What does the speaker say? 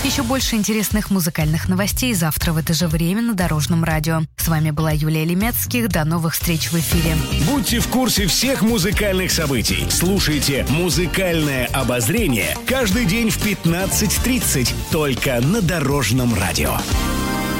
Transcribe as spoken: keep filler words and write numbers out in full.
Еще больше интересных музыкальных новостей завтра в это же время на Дорожном радио. С вами была Юлия Лемецких. До новых встреч в эфире. Будьте в курсе всех музыкальных событий. Слушайте «Музыкальное обозрение» каждый день в пятнадцать тридцать только на Дорожном радио.